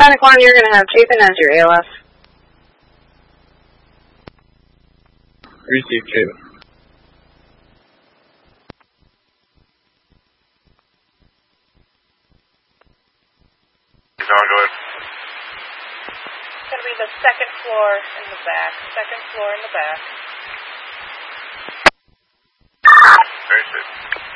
Panic 1, you're going to have Chapin as your ALS. Receive Chapin. Go ahead. It's going to be the second floor in the back. Second floor in the back. Very safe.